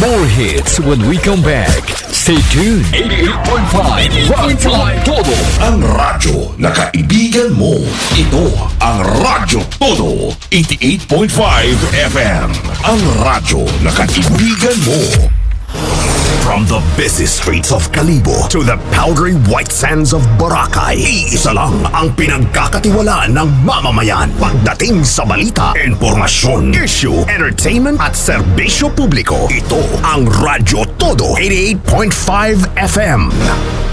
More hits when we come back. Stay tuned. 88.5 Rock Todo. Ang radyo na kaibigan mo. Ito ang Radyo Todo. 88.5 FM. Ang radyo na kaibigan mo. From the busy streets of Kalibo to the powdery white sands of Boracay, iisa lang ang pinagkakatiwalaan ng mamamayan pagdating sa balita, informasyon, issue, entertainment at serbisyo publiko. Ito ang Radyo Todo 88.5 FM.